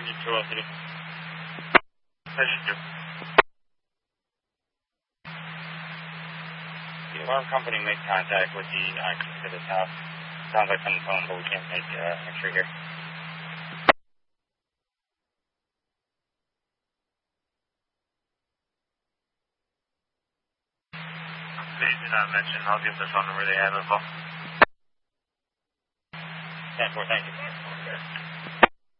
Engine 203. Engine 2. The alarm company made contact with the occupant to the top. Sounds like on the phone, but we can't make entry here. They did not mention. I'll give the phone number they have info. 10-4, thank you.